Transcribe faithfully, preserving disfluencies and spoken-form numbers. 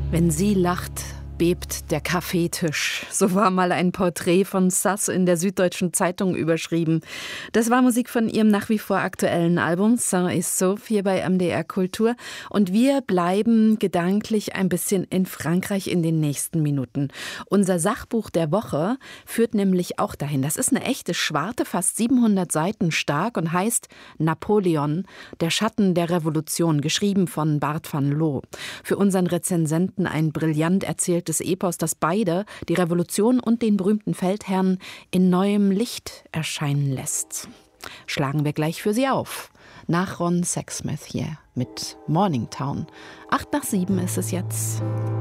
Wenn sie lacht, bebt der Kaffeetisch. So war mal ein Porträt von Sass in der Süddeutschen Zeitung überschrieben. Das war Musik von ihrem nach wie vor aktuellen Album Saint et Sauf hier bei M D R Kultur. Und wir bleiben gedanklich ein bisschen in Frankreich in den nächsten Minuten. Unser Sachbuch der Woche führt nämlich auch dahin. Das ist eine echte Schwarte, fast siebenhundert Seiten stark und heißt Napoleon, der Schatten der Revolution, geschrieben von Bart van Loo. Für unseren Rezensenten ein brillant erzähltes Epos, das beide, die Revolution und den berühmten Feldherrn, in neuem Licht erscheinen lässt. Schlagen wir gleich für Sie auf. Nach Ron Sexsmith hier mit Morningtown. Acht nach sieben ist es jetzt.